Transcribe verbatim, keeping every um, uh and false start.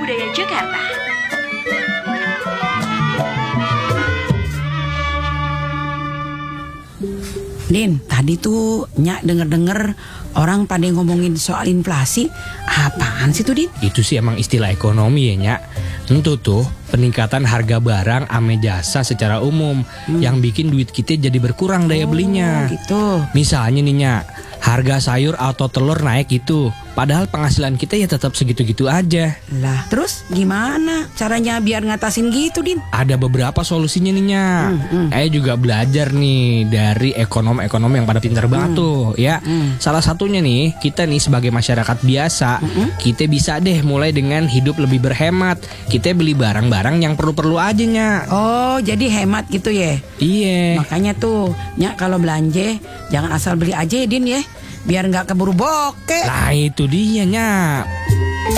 Budaya Jakarta. Din, tadi tuh Nyak denger-denger orang pada ngomongin soal inflasi. Apaan sih tuh, Din? Itu sih emang istilah ekonomi ya, Nyak. Tentu tuh peningkatan harga barang ame jasa secara umum hmm. yang bikin duit kita jadi berkurang daya belinya. Oh, gitu. Misalnya nih, Nyak, harga sayur atau telur naik gitu, padahal penghasilan kita ya tetap segitu-gitu aja. Lah, terus gimana caranya biar ngatasin gitu, Din? Ada beberapa solusinya nih, Nyak. Hmm, hmm. Saya juga belajar nih dari ekonom-ekonom yang pada pintar banget Hmm. tuh, ya. Hmm. Salah satunya nih, kita nih sebagai masyarakat biasa, Hmm. kita bisa deh mulai dengan hidup lebih berhemat. Kita beli barang-barang yang perlu-perlu aja, Nyak. Oh, jadi hemat gitu ya? Iya. Makanya tuh, Nyak kalau belanja jangan asal beli aja ya, Din ya, biar nggak keburu bokeh. Lah itu dia, Nyak.